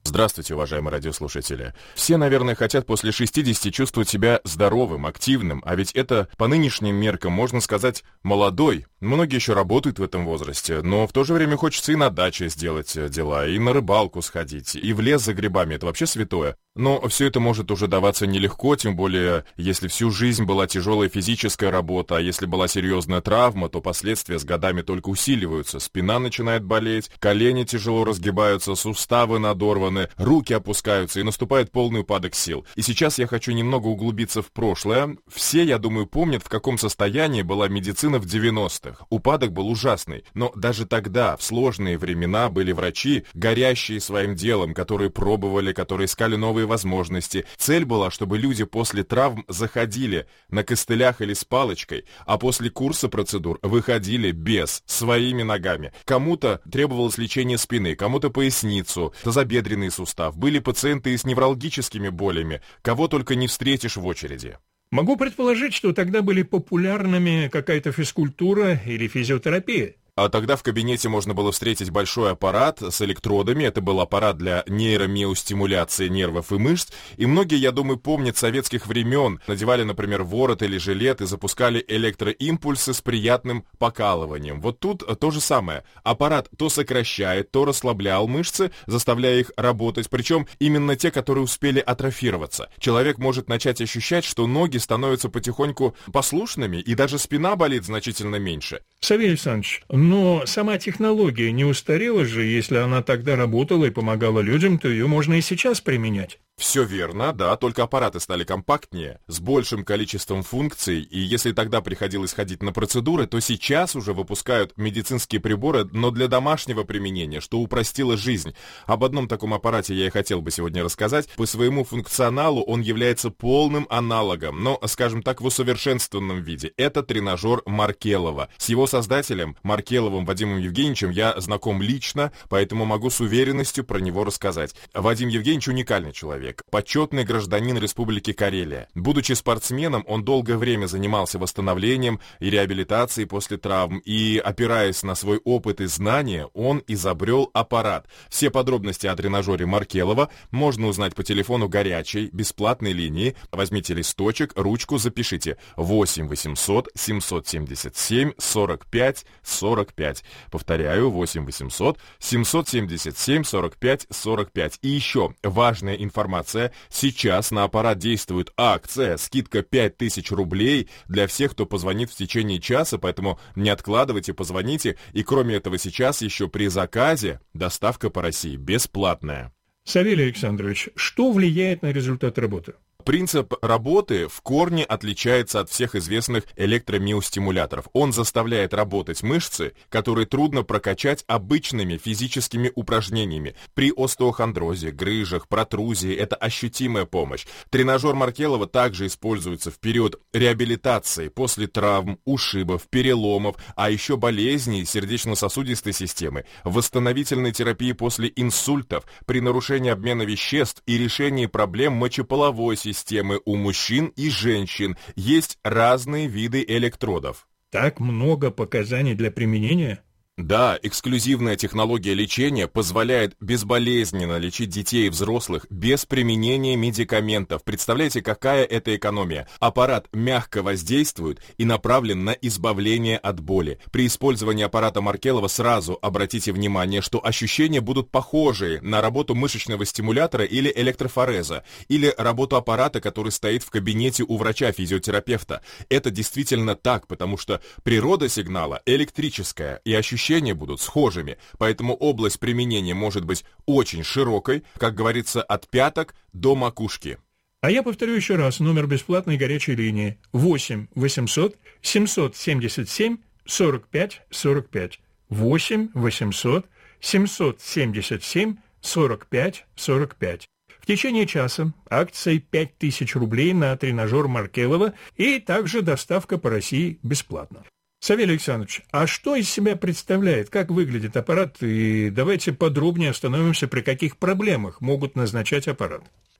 Здравствуйте, уважаемые радиослушатели. Все, наверное, хотят после шестидесяти чувствовать себя здоровым, активным, а ведь это по нынешним меркам, можно сказать, молодой. Многие еще работают в этом возрасте, но в то же время хочется и на даче сделать дела, и на рыбалку сходить, и в лес за грибами, это вообще святое. Но все это может уже даваться нелегко, тем более, если всю жизнь была тяжелая физическая работа, а если была серьезная травма, то последствия с годами только усиливаются. Спина начинает болеть, колени тяжело разгибаются, суставы надорваны, руки опускаются и наступает полный упадок сил. И сейчас я хочу немного углубиться в прошлое. Все, я думаю, помнят, в каком состоянии была медицина в девяностых. Упадок был ужасный, но даже тогда, в сложные времена, были врачи, горящие своим делом, которые пробовали, которые искали новые возможности. Цель была, чтобы люди после травм заходили на костылях или с палочкой, а после курса процедур выходили без, своими ногами. Кому-то требовалось лечение спины, кому-то поясницу, тазобедренный сустав. Были пациенты и с невралгическими болями, кого только не встретишь в очереди. Могу предположить, что тогда были популярными какая-то физкультура или физиотерапия. А тогда в кабинете можно было встретить большой аппарат с электродами. Это был аппарат для нейромиостимуляции нервов и мышц. И многие, я думаю, помнят советских времен. Надевали, например, ворот или жилет и запускали электроимпульсы с приятным покалыванием. Вот тут то же самое. Аппарат то сокращает, то расслаблял мышцы, заставляя их работать. Причем именно те, которые успели атрофироваться. Человек может начать ощущать, что ноги становятся потихоньку послушными, и даже спина болит значительно меньше. Савелий Александрович, но сама технология не устарела же, если она тогда работала и помогала людям, то ее можно и сейчас применять. Все верно, да, только аппараты стали компактнее, с большим количеством функций, и если тогда приходилось ходить на процедуры, то сейчас уже выпускают медицинские приборы, но для домашнего применения, что упростило жизнь. Об одном таком аппарате я и хотел бы сегодня рассказать. По своему функционалу он является полным аналогом, но, скажем так, в усовершенствованном виде. Это тренажер Маркелова. С его создателем, Маркеловым Вадимом Евгеньевичем, я знаком лично, поэтому могу с уверенностью про него рассказать. Вадим Евгеньевич уникальный человек. Почетный гражданин Республики Карелия. Будучи спортсменом, он долгое время занимался восстановлением и реабилитацией после травм, и, опираясь на свой опыт и знания, он изобрел аппарат. Все подробности о тренажере Маркелова можно узнать по телефону горячей, бесплатной линии. Возьмите листочек, ручку, запишите. восемь восемьсот семьсот семьдесят семь сорок пять сорок пять. Повторяю, восемь восемьсот семьсот семьдесят семь сорок пять сорок пять. И еще важная информация. Сейчас на аппарат действует акция, скидка пять тысяч рублей для всех, кто позвонит в течение часа, поэтому не откладывайте, позвоните. И кроме этого сейчас еще при заказе доставка по России бесплатная. Савелий Александрович, что влияет на результат работы? Принцип работы в корне отличается от всех известных электромиостимуляторов. Он заставляет работать мышцы, которые трудно прокачать обычными физическими упражнениями. При остеохондрозе, грыжах, протрузии это ощутимая помощь. Тренажер Маркелова также используется в период реабилитации после травм, ушибов, переломов, а еще болезней сердечно-сосудистой системы, восстановительной терапии после инсультов, при нарушении обмена веществ и решении проблем мочеполовой системы. Системы у мужчин и женщин. Есть разные виды электродов. Так много показаний для применения? Да, эксклюзивная технология лечения позволяет безболезненно лечить детей и взрослых без применения медикаментов. Представляете, какая это экономия? Аппарат мягко воздействует и направлен на избавление от боли. При использовании аппарата Маркелова сразу обратите внимание, что ощущения будут похожие на работу мышечного стимулятора или электрофореза, или работу аппарата, который стоит в кабинете у врача-физиотерапевта. Это действительно так, потому что природа сигнала электрическая, и ощущения Ощущения будут схожими, поэтому область применения может быть очень широкой, как говорится, от пяток до макушки. А я повторю еще раз номер бесплатной горячей линии восемь восемьсот семьсот семьдесят семь сорок пять сорок пять. восемь восемьсот семьсот семьдесят семь сорок пять сорок пять. В течение часа акция пять тысяч рублей на тренажер Маркелова и также доставка по России бесплатно. Савелий Александрович, а что из себя представляет, как выглядит аппарат, и давайте подробнее остановимся, при каких проблемах могут назначать аппарат.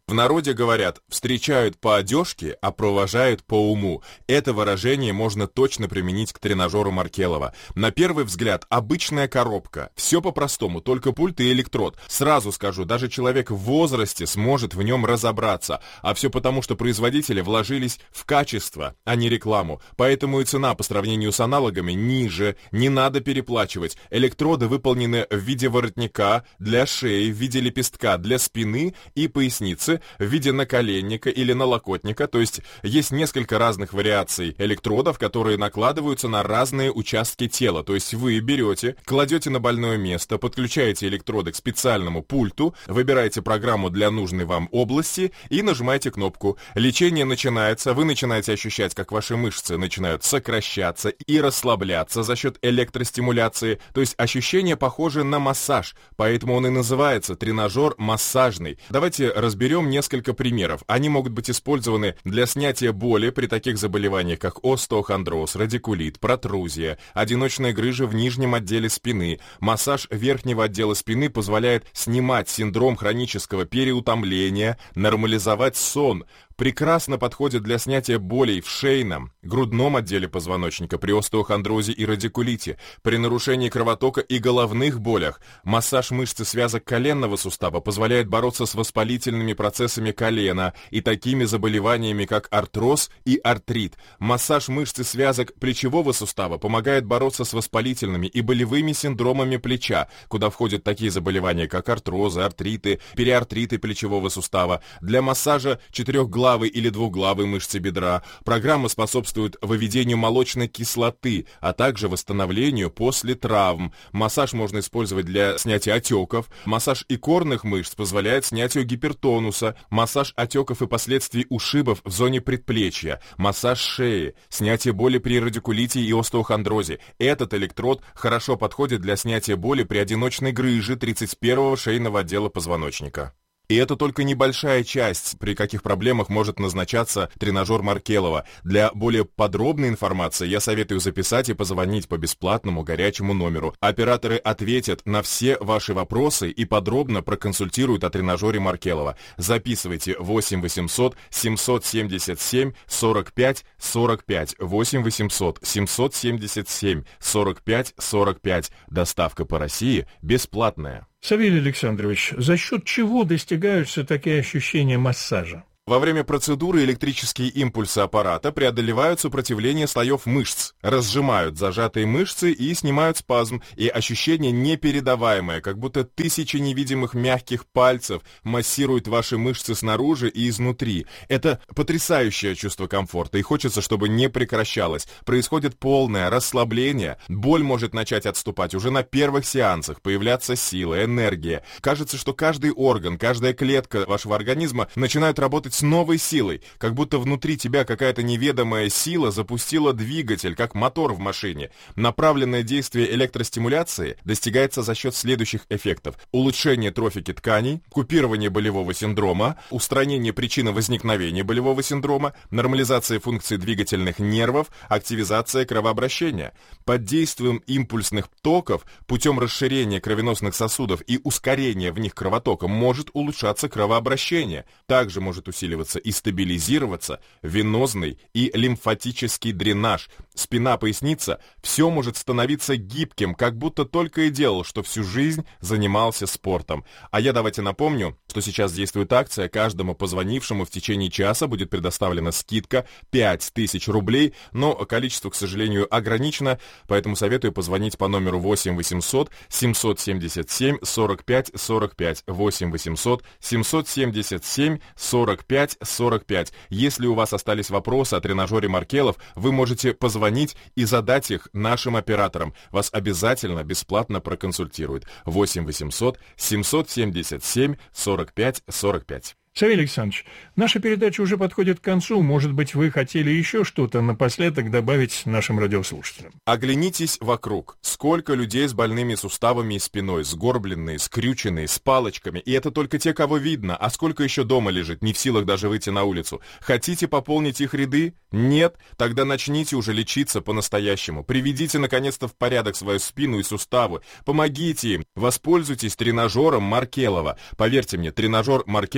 В народе говорят «встречают по одежке, а провожают по уму». Это выражение можно точно применить к тренажеру Маркелова. На первый взгляд обычная коробка. Все по-простому, только пульт и электрод. Сразу скажу, даже человек в возрасте сможет в нем разобраться. А все потому, что производители вложились в качество, а не рекламу. Поэтому и цена по сравнению с аналогами ниже. Не надо переплачивать. Электроды выполнены в виде воротника, для шеи, в виде лепестка, для спины и поясницы, в виде наколенника или налокотника, то есть есть несколько разных вариаций электродов, которые накладываются на разные участки тела, то есть вы берете, кладете на больное место, подключаете электроды к специальному пульту, выбираете программу для нужной вам области и нажимаете кнопку. Лечение начинается, вы начинаете ощущать, как ваши мышцы начинают сокращаться и расслабляться за счет электростимуляции, то есть ощущение похоже на массаж, поэтому он и называется тренажер массажный. Давайте разберем несколько примеров. Они могут быть использованы для снятия боли при таких заболеваниях, как остеохондроз, радикулит, протрузия, одиночная грыжа в нижнем отделе спины. Массаж верхнего отдела спины позволяет снимать синдром хронического переутомления, нормализовать сон. Прекрасно подходит для снятия болей в шейном, грудном отделе позвоночника при остеохондрозе и радикулите, при нарушении кровотока и головных болях. Массаж мышцы связок коленного сустава позволяет бороться с воспалительными процессами колена и такими заболеваниями, как артроз и артрит. Массаж мышцы связок плечевого сустава помогает бороться с воспалительными и болевыми синдромами плеча, куда входят такие заболевания, как артрозы, артриты, периартриты плечевого сустава. Для массажа четырехглавой или двухглавой мышцы бедра программа способствует выведению молочной кислоты, а также восстановлению после травм. Массаж можно использовать для снятия отеков. Массаж икорных мышц позволяет снятию гипертонуса. Массаж отеков и последствий ушибов в зоне предплечья. Массаж шеи. Снятие боли при радикулите и остеохондрозе. Этот электрод хорошо подходит для снятия боли при одиночной грыже тридцать первого шейного отдела позвоночника. И это только небольшая часть, при каких проблемах может назначаться тренажер Маркелова. Для более подробной информации я советую записать и позвонить по бесплатному горячему номеру. Операторы ответят на все ваши вопросы и подробно проконсультируют о тренажере Маркелова. Записывайте восемь восемьсот семьсот семьдесят семь сорок пять сорок пять. восемь восемьсот семьсот семьдесят семь сорок пять сорок пять. Доставка по России бесплатная. Савелий Александрович, за счет чего достигаются такие ощущения массажа? Во время процедуры электрические импульсы аппарата преодолевают сопротивление слоев мышц, разжимают зажатые мышцы и снимают спазм, и ощущение непередаваемое, как будто тысячи невидимых мягких пальцев массируют ваши мышцы снаружи и изнутри. Это потрясающее чувство комфорта, и хочется, чтобы не прекращалось. Происходит полное расслабление, боль может начать отступать уже на первых сеансах, появляться сила, энергия. Кажется, что каждый орган, каждая клетка вашего организма начинают работать с новой силой, как будто внутри тебя какая-то неведомая сила запустила двигатель, как мотор в машине. Направленное действие электростимуляции достигается за счет следующих эффектов: улучшение трофики тканей, купирование болевого синдрома, устранение причины возникновения болевого синдрома, нормализация функций двигательных нервов, активизация кровообращения. Под действием импульсных токов путем расширения кровеносных сосудов и ускорения в них кровотока может улучшаться кровообращение. Также может усиливаться и стабилизироваться венозный и лимфатический дренаж. Спина, поясница, все может становиться гибким, как будто только и делал, что всю жизнь занимался спортом. А я давайте напомню, что сейчас действует акция. Каждому позвонившему в течение часа будет предоставлена скидка пять тысяч рублей, но количество, к сожалению, ограничено, поэтому советую позвонить по номеру восемь восемьсот семьсот семьдесят семь сорок пять сорок пять. восемь восемьсот семьсот семьдесят семь сорок пять сорок пять. Если у вас остались вопросы о тренажере Маркелов, вы можете позвонить и задать их нашим операторам. Вас обязательно бесплатно проконсультируют. восемь восемьсот семьсот семьдесят семь сорок пять сорок пять. Савелий Александрович, наша передача уже подходит к концу. Может быть, вы хотели еще что-то напоследок добавить нашим радиослушателям? Оглянитесь вокруг. Сколько людей с больными суставами и спиной, сгорбленные, скрюченные, с палочками. И это только те, кого видно. А сколько еще дома лежит, не в силах даже выйти на улицу. Хотите пополнить их ряды? Нет? Тогда начните уже лечиться по-настоящему. Приведите, наконец-то, в порядок свою спину и суставы. Помогите им. Воспользуйтесь тренажером Маркелова. Поверьте мне, тренажер Маркелова подарит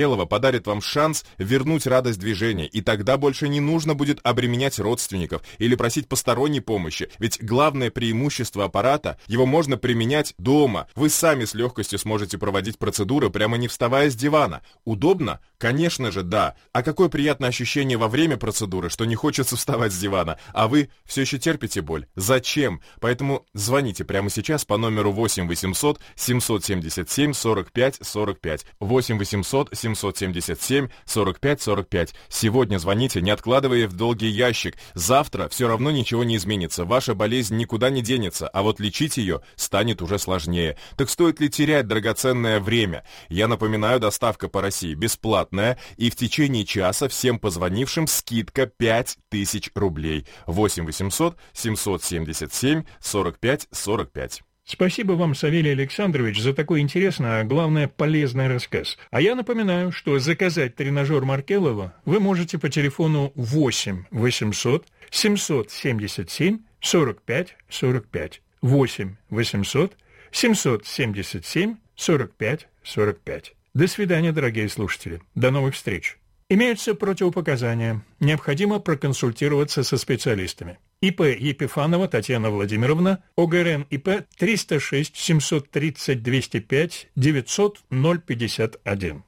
подарит вам шанс вернуть радость движения, и тогда больше не нужно будет обременять родственников или просить посторонней помощи, ведь главное преимущество аппарата — его можно применять дома. Вы сами с легкостью сможете проводить процедуры, прямо не вставая с дивана. Удобно? Конечно же, да. А какое приятное ощущение во время процедуры, что не хочется вставать с дивана, а вы все еще терпите боль. Зачем? Поэтому звоните прямо сейчас по номеру восемь восемьсот семьсот семьдесят семь сорок пять сорок пять. восемь восемьсот семьсот семьдесят семь сорок пять сорок пять. Сегодня звоните, не откладывая в долгий ящик. Завтра все равно ничего не изменится. Ваша болезнь никуда не денется, а вот лечить ее станет уже сложнее. Так стоит ли терять драгоценное время? Я напоминаю, доставка по России бесплатная, и в течение часа всем позвонившим скидка пять тысяч рублей. восемь восемьсот семьсот семьдесят семь сорок пять сорок пять. Спасибо вам, Савелий Александрович, за такой интересный, а главное, полезный рассказ. А я напоминаю, что заказать тренажер Маркелова вы можете по телефону восемь восемьсот семьсот семьдесят семь сорок пять сорок пять. восемь восемьсот семьсот семьдесят семь сорок пять сорок пять. До свидания, дорогие слушатели. До новых встреч. Имеются противопоказания. Необходимо проконсультироваться со специалистами. ИП Епифанова Татьяна Владимировна, ОГРН ИП триста шесть семьсот тридцать двести пять девятьсот ноль пятьдесят один.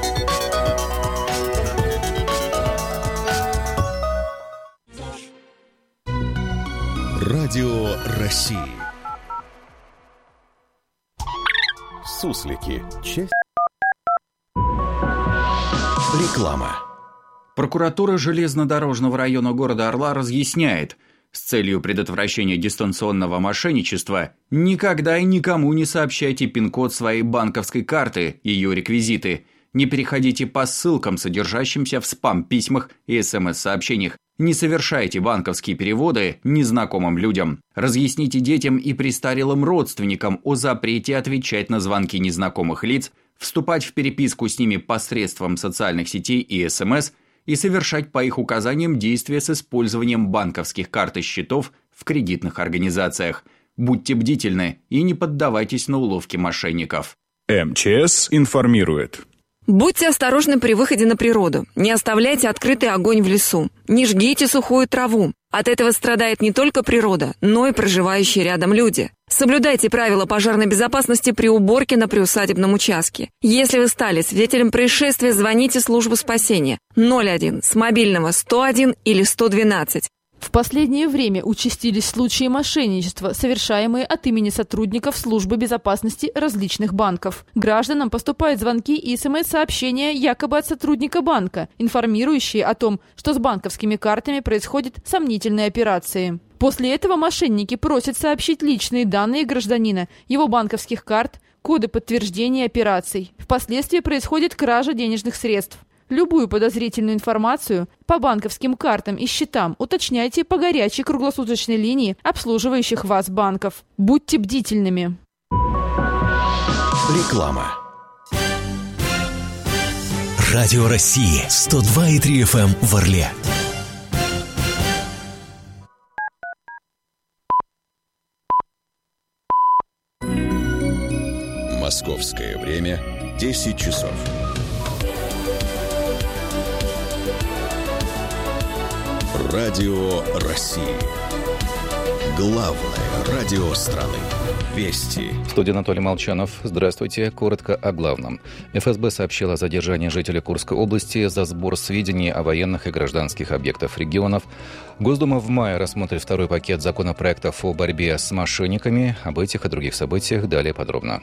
Радио России. Суслики. Часть. Реклама. Прокуратура железнодорожного района города Орла разъясняет, с целью предотвращения дистанционного мошенничества никогда и никому не сообщайте пин-код своей банковской карты, ее реквизиты. Не переходите по ссылкам, содержащимся в спам-письмах и эс эм эс-сообщениях. Не совершайте банковские переводы незнакомым людям. Разъясните детям и престарелым родственникам о запрете отвечать на звонки незнакомых лиц, вступать в переписку с ними посредством социальных сетей и эс эм эс и совершать по их указаниям действия с использованием банковских карт и счетов в кредитных организациях. Будьте бдительны и не поддавайтесь на уловки мошенников. эм че эс информирует. Будьте осторожны при выходе на природу. Не оставляйте открытый огонь в лесу. Не жгите сухую траву. От этого страдает не только природа, но и проживающие рядом люди. Соблюдайте правила пожарной безопасности при уборке на приусадебном участке. Если вы стали свидетелем происшествия, звоните в службу спасения ноль один с мобильного сто один или сто двенадцать. В последнее время участились случаи мошенничества, совершаемые от имени сотрудников службы безопасности различных банков. Гражданам поступают звонки и эс эм эс-сообщения якобы от сотрудника банка, информирующие о том, что с банковскими картами происходят сомнительные операции. После этого мошенники просят сообщить личные данные гражданина, его банковских карт, коды подтверждения операций. Впоследствии происходит кража денежных средств. Любую подозрительную информацию по банковским картам и счетам уточняйте по горячей круглосуточной линии обслуживающих вас банков. Будьте бдительными. Реклама. Радио России сто два и три эф эм в Орле. Московское время десять часов. Радио России. Главное радио страны. Вести. В студии Анатолий Молчанов. Здравствуйте. Коротко о главном. эф эс бэ сообщила о задержании жителя Курской области за сбор сведений о военных и гражданских объектах регионов. Госдума в мае рассмотрит второй пакет законопроектов о борьбе с мошенниками. Об этих и других событиях далее подробно.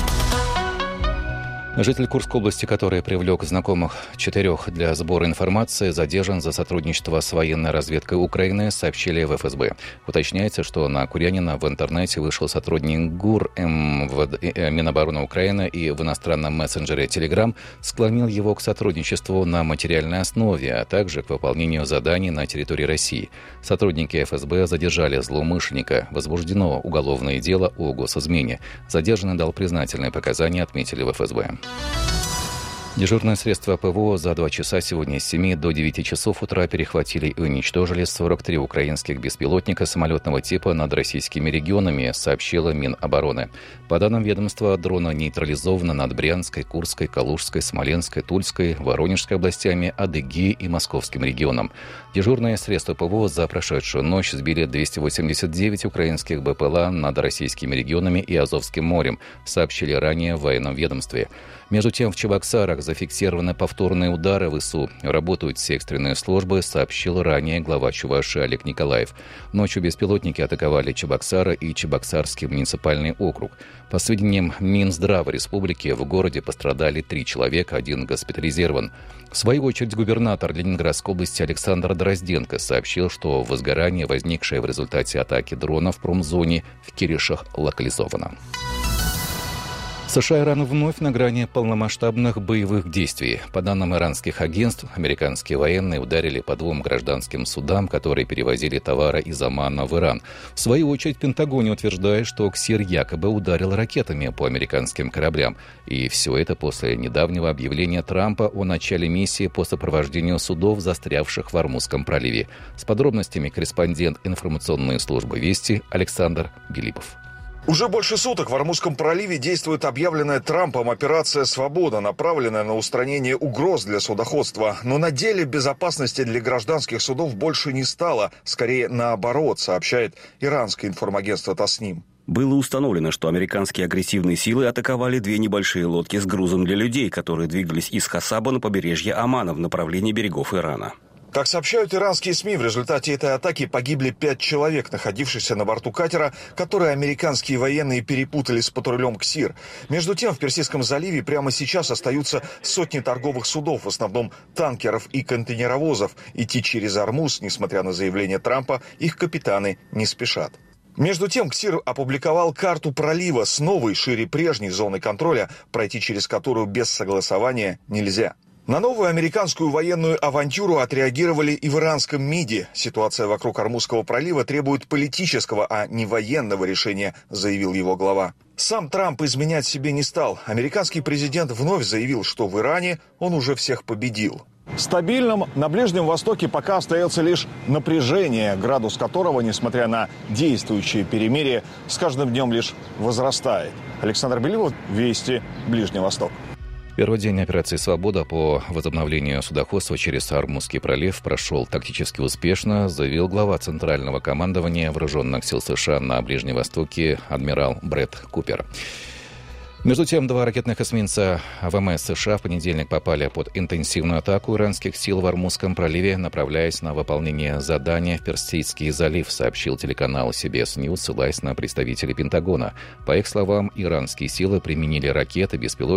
Житель Курской области, который привлек знакомых четырех для сбора информации, задержан за сотрудничество с военной разведкой Украины, сообщили в эф эс бэ. Уточняется, что на Курянина в интернете вышел сотрудник ГУР эм вэ дэ, Минобороны Украины и в иностранном мессенджере Telegram склонил его к сотрудничеству на материальной основе, а также к выполнению заданий на территории России. Сотрудники эф эс бэ задержали злоумышленника. Возбуждено уголовное дело о госизмене. Задержанный дал признательные показания, отметили в эф эс бэ. Дежурные средства ПВО за два часа сегодня с семи до девяти часов утра перехватили и уничтожили сорок три украинских беспилотника самолетного типа над российскими регионами, сообщила Минобороны. По данным ведомства, дроны нейтрализованы над Брянской, Курской, Калужской, Смоленской, Тульской, Воронежской областями, Адыгеей и Московским регионом. Дежурные средства ПВО за прошедшую ночь сбили двести восемьдесят девять украинских БПЛА над российскими регионами и Азовским морем, сообщили ранее в военном ведомстве. Между тем, в Чебоксарах зафиксированы повторные удары ВСУ. Работают все экстренные службы, сообщил ранее глава Чувашии Олег Николаев. Ночью беспилотники атаковали Чебоксары и Чебоксарский муниципальный округ. По сведениям Минздрава республики, в городе пострадали три человека, один госпитализирован. В свою очередь, губернатор Ленинградской области Александр Дрозденко сообщил, что возгорание, возникшее в результате атаки дрона в промзоне в Киришах, локализовано. США и Иран вновь на грани полномасштабных боевых действий. По данным иранских агентств, американские военные ударили по двум гражданским судам, которые перевозили товары из Омана в Иран. В свою очередь, Пентагон утверждает, что КСИР якобы ударил ракетами по американским кораблям. И все это после недавнего объявления Трампа о начале миссии по сопровождению судов, застрявших в Ормузском проливе. С подробностями корреспондент информационной службы «Вести» Александр Билипов. Уже больше суток в Ормузском проливе действует объявленная Трампом операция «Свобода», направленная на устранение угроз для судоходства. Но на деле безопасности для гражданских судов больше не стало. Скорее наоборот, сообщает иранское информагентство «Тасним». Было установлено, что американские агрессивные силы атаковали две небольшие лодки с грузом для людей, которые двигались из Хасаба на побережье Омана в направлении берегов Ирана. Как сообщают иранские СМИ, в результате этой атаки погибли пять человек, находившихся на борту катера, который американские военные перепутали с патрулем КСИР. Между тем, в Персидском заливе прямо сейчас остаются сотни торговых судов, в основном танкеров и контейнеровозов. Идти через Ормуз, несмотря на заявление Трампа, их капитаны не спешат. Между тем, КСИР опубликовал карту пролива с новой, шире прежней зоны контроля, пройти через которую без согласования нельзя. На новую американскую военную авантюру отреагировали и в иранском МИДе. Ситуация вокруг Ормузского пролива требует политического, а не военного решения, заявил его глава. Сам Трамп изменять себе не стал. Американский президент вновь заявил, что в Иране он уже всех победил. Стабильным на Ближнем Востоке пока остается лишь напряжение, градус которого, несмотря на действующее перемирие, с каждым днем лишь возрастает. Александр Беливов, Вести, Ближний Восток. Первый день операции «Свобода» по возобновлению судоходства через Ормузский пролив прошел тактически успешно, заявил глава Центрального командования Вооруженных сил США на Ближнем Востоке адмирал Брэд Купер. Между тем, два ракетных эсминца ВМС США в понедельник попали под интенсивную атаку иранских сил в Ормузском проливе, направляясь на выполнение задания в Персидский залив, сообщил телеканал си би эс News, ссылаясь на представителей Пентагона. По их словам, иранские силы применили ракеты, беспилотники,